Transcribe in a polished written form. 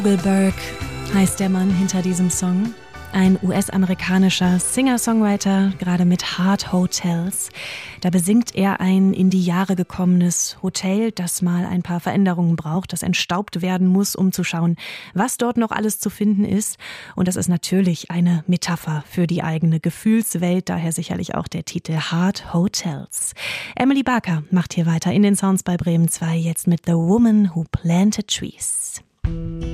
Berg heißt der Mann hinter diesem Song. Ein US-amerikanischer Singer-Songwriter, gerade mit Heart Hotels. Da besingt er ein in die Jahre gekommenes Hotel, das mal ein paar Veränderungen braucht, das entstaubt werden muss, um zu schauen, was dort noch alles zu finden ist. Und das ist natürlich eine Metapher für die eigene Gefühlswelt, daher sicherlich auch der Titel Heart Hotels. Emily Barker macht hier weiter in den Sounds bei Bremen 2, jetzt mit The Woman Who Planted Trees.